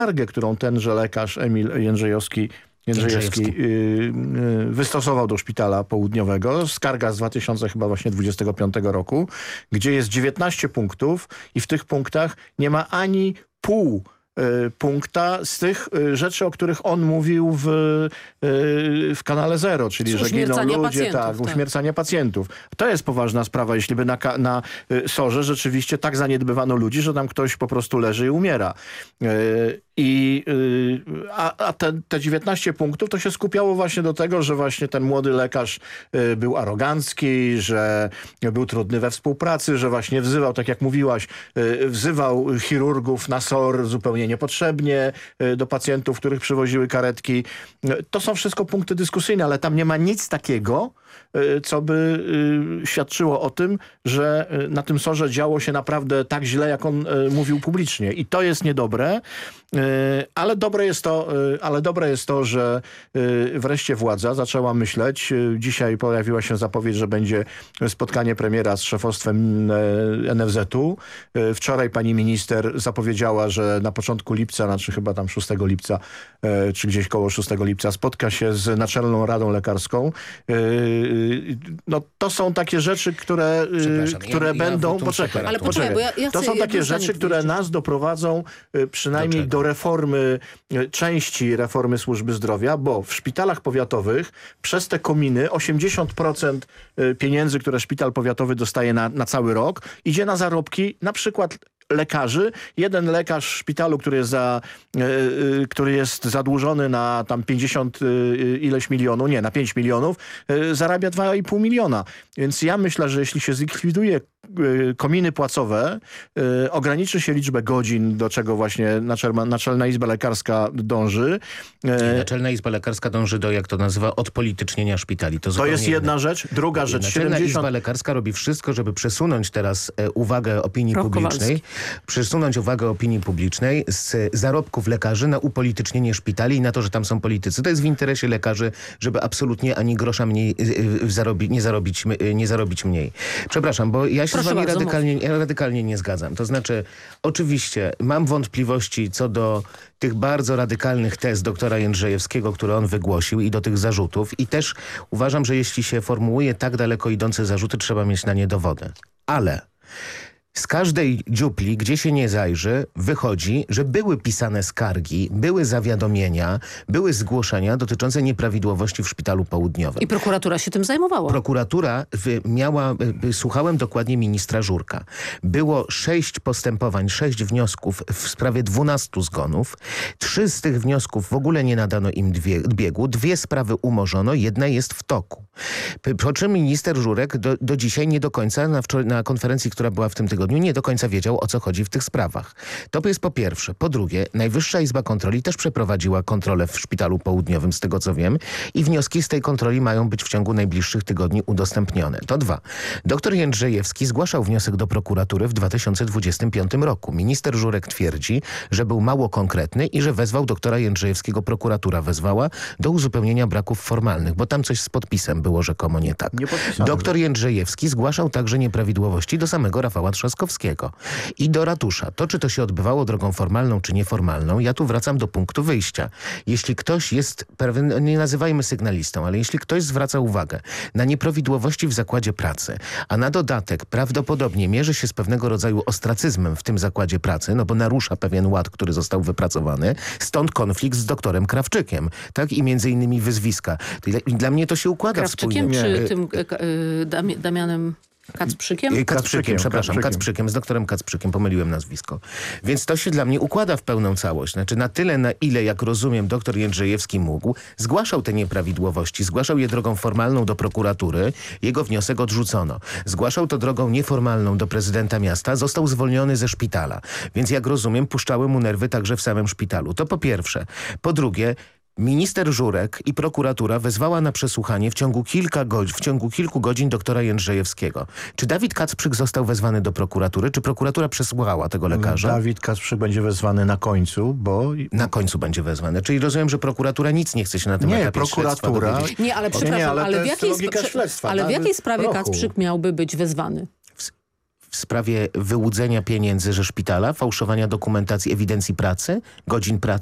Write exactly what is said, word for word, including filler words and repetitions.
skargę, którą tenże lekarz Emil Jędrzejowski Jędrzejewski yy, yy, wystosował do szpitala południowego. Skarga z dwa tysiące chyba właśnie dwudziestego piątego roku, gdzie jest dziewiętnaście punktów i w tych punktach nie ma ani pół punkta z tych rzeczy, o których on mówił w, w kanale Zero, czyli że giną ludzie, pacjentów, tak, tak, uśmiercania pacjentów. To jest poważna sprawa, jeśli by na, na Sorze rzeczywiście tak zaniedbywano ludzi, że tam ktoś po prostu leży i umiera. I, a a te, te dziewiętnaście punktów to się skupiało właśnie do tego, że właśnie ten młody lekarz był arogancki, że był trudny we współpracy, że właśnie wzywał, tak jak mówiłaś, wzywał chirurgów na S O R zupełnie niepotrzebnie do pacjentów, których przywoziły karetki. To są wszystko punkty dyskusyjne, ale tam nie ma nic takiego, co by świadczyło o tym, że na tym Sorze działo się naprawdę tak źle, jak on mówił publicznie. I to jest niedobre, ale dobre jest to, ale dobre jest to, że wreszcie władza zaczęła myśleć. Dzisiaj pojawiła się zapowiedź, że będzie spotkanie premiera z szefostwem N F Z u. Wczoraj pani minister zapowiedziała, że na początku lipca, znaczy chyba tam szóstego lipca, czy gdzieś koło szóstego lipca spotka się z Naczelną Radą Lekarską. No to są takie rzeczy, które, które ja, będą... Ja poczekaj, ale poczekaj. poczekaj, bo ja, ja to są takie rzeczy, które nas doprowadzą przynajmniej do, do reformy, części reformy służby zdrowia, bo w szpitalach powiatowych przez te kominy osiemdziesiąt procent pieniędzy, które szpital powiatowy dostaje na, na cały rok, idzie na zarobki na przykład lekarzy. Jeden lekarz w szpitalu, który jest, za, yy, który jest zadłużony na tam pięćdziesiąt yy, ileś milionów, nie, na pięć milionów, yy, zarabia dwa i pół miliona. Więc ja myślę, że jeśli się zlikwiduje yy, kominy płacowe, yy, ograniczy się liczbę godzin, do czego właśnie Naczelna, Naczelna Izba Lekarska dąży. Yy, Naczelna Izba Lekarska dąży do, jak to nazywa, odpolitycznienia szpitali. To, to jest jedna rzecz. Druga rzecz. Naczelna siedemdziesiąt... Izba Lekarska robi wszystko, żeby przesunąć teraz e, uwagę opinii Proch publicznej. Kowalski. Przesunąć uwagę opinii publicznej z zarobków lekarzy na upolitycznienie szpitali i na to, że tam są politycy. To jest w interesie lekarzy, żeby absolutnie ani grosza mniej zarobi, nie, zarobić, nie zarobić mniej. Przepraszam, bo ja się Proszę z wami bardzo, radykalnie, radykalnie nie zgadzam. To znaczy, oczywiście mam wątpliwości co do tych bardzo radykalnych tez doktora Jędrzejewskiego, które on wygłosił i do tych zarzutów. I też uważam, że jeśli się formułuje tak daleko idące zarzuty, trzeba mieć na nie dowody. Ale z każdej dziupli, gdzie się nie zajrzy, wychodzi, że były pisane skargi, były zawiadomienia, były zgłoszenia dotyczące nieprawidłowości w Szpitalu Południowym. I prokuratura się tym zajmowała. Prokuratura miała, słuchałem dokładnie ministra Żurka. Było sześć postępowań, sześć wniosków w sprawie dwunastu zgonów. Trzy z tych wniosków w ogóle nie nadano im dwie, biegu. Dwie sprawy umorzono, jedna jest w toku. Po czym minister Żurek do, do dzisiaj nie do końca, na, na konferencji, która była w tym tygodniu, nie do końca wiedział, o co chodzi w tych sprawach. To jest po pierwsze. Po drugie, Najwyższa Izba Kontroli też przeprowadziła kontrolę w Szpitalu Południowym, z tego co wiem, i wnioski z tej kontroli mają być w ciągu najbliższych tygodni udostępnione. To dwa. Doktor Jędrzejewski zgłaszał wniosek do prokuratury w dwa tysiące dwudziestym piątym roku. Minister Żurek twierdzi, że był mało konkretny i że wezwał doktora Jędrzejewskiego, prokuratura wezwała do uzupełnienia braków formalnych, bo tam coś z podpisem było rzekomo nie tak. Nie Doktor Jędrzejewski zgłaszał także nieprawidłowości do samego Rafała Trzaskowskiego i do ratusza. To, czy to się odbywało drogą formalną, czy nieformalną, ja tu wracam do punktu wyjścia. Jeśli ktoś jest, nie nazywajmy sygnalistą, ale jeśli ktoś zwraca uwagę na nieprawidłowości w zakładzie pracy, a na dodatek prawdopodobnie mierzy się z pewnego rodzaju ostracyzmem w tym zakładzie pracy, no bo narusza pewien ład, który został wypracowany, stąd konflikt z doktorem Krawczykiem, tak? I między innymi wyzwiska. Dla mnie to się układa Krawczykiem wspólnie. czy tym y, Damianem Kacprzykiem? Kacprzykiem, przepraszam, Kacprzykiem. Kacprzykiem, z doktorem Kacprzykiem, pomyliłem nazwisko. Więc to się dla mnie układa w pełną całość. Znaczy na tyle, na ile, jak rozumiem, doktor Jędrzejewski mógł, zgłaszał te nieprawidłowości, zgłaszał je drogą formalną do prokuratury, jego wniosek odrzucono. Zgłaszał to drogą nieformalną do prezydenta miasta, został zwolniony ze szpitala. Więc jak rozumiem, puszczały mu nerwy także w samym szpitalu. To po pierwsze. Po drugie, minister Żurek i prokuratura wezwała na przesłuchanie w ciągu, kilka godzin, w ciągu kilku godzin doktora Jędrzejewskiego. Czy Dawid Kacprzyk został wezwany do prokuratury? Czy prokuratura przesłuchała tego lekarza? Dawid Kacprzyk będzie wezwany na końcu, bo... Na końcu będzie wezwany. Czyli rozumiem, że prokuratura nic nie chce się na tym nie, etapie prokuratura... Nie, ale przepraszam, nie, ale, ale, w jakiej, śledztwa, ale w jakiej sprawie roku. Kacprzyk miałby być wezwany? w sprawie wyłudzenia pieniędzy ze szpitala, fałszowania dokumentacji ewidencji pracy, godzin pracy.